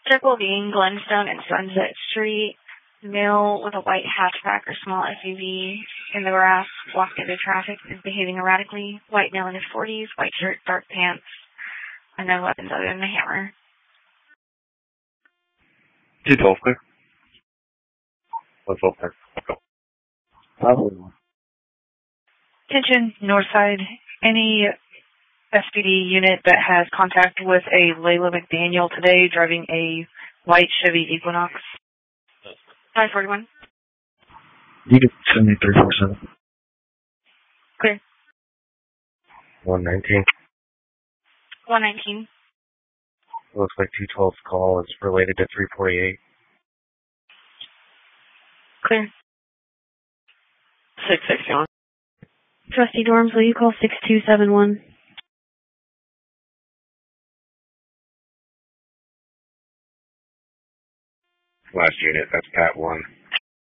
Circle being Glenstone and Sunset Street. Male with a white hatchback or small SUV in the grass walked into traffic and is behaving erratically. White male in his 40s, white shirt, dark pants, and no weapons other than a hammer. 212 clear. 112 clear. Go. Probably one. Attention, Northside. Any SPD unit that has contact with a Layla McDaniel today driving a white Chevy Equinox. 541. You get 7347. Clear. 119. 119. Looks like 212's call is related to 348. Clear. 661. Trustee Dorms, will you call 6271? Last unit, that's Pat 1.